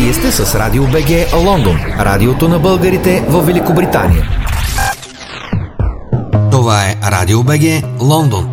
Вие сте с Радио БГ Лондон, радиото на българите в Великобритания. Това е Радио БГ Лондон.